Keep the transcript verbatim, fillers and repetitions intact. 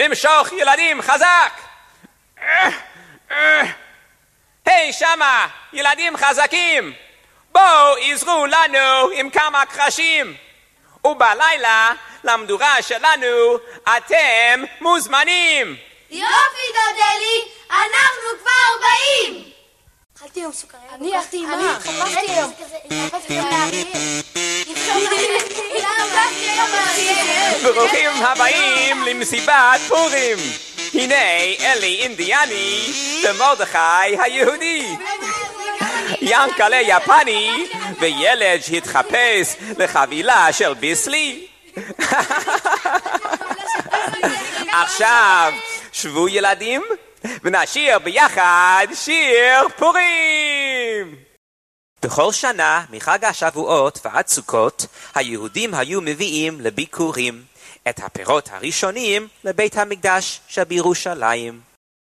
למשוך ילדים חזק. היי שמה, ילדים חזקים, בואו עזרו לנו עם כמה קרשים. ובלילה למדורה שלנו אתם מוזמנים. יופי דודלי, אנחנו כבר באים. אכלתי היום סוכריה. אני אכלתי עם מה? חפשתי היום. חפשתי גם לאריאל. ברוכים הבאים למסיבת פורים. הנה אלי אינדיאני ומרדכי היהודי, ינקלה יפני וילד שהתחפש לחבילה של ביסלי. עכשיו שבו ילדים ונשיר ביחד שיר פורים. בכל שנה מחג השבועות ועד סוכות היהודים היו מביאים לביקורים את הפירות הראשונים לבית המקדש שבירושלים.